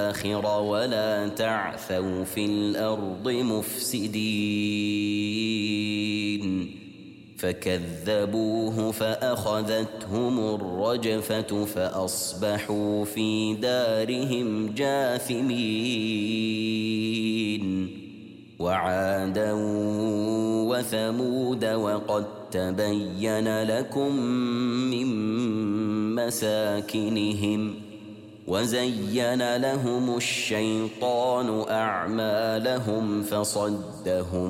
الآخرة ولا تعثوا في الأرض مفسدين فكذبوه فأخذتهم الرجفة فأصبحوا في دارهم جاثمين وعادا وثمود وقد تبين لكم من مساكنهم وزين لهم الشيطان أعمالهم فصدهم